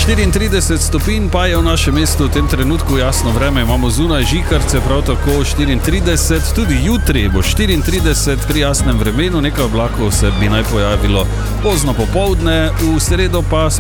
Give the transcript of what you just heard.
34 stopinj pa je v našem mestu v tem trenutku jasno vreme. Imamo zunaj žikarce, prav tako 34, tudi jutri bo 34 pri jasnem vremenu, nekaj oblakov se bi naj pojavilo pozno popoldne, v sredo pa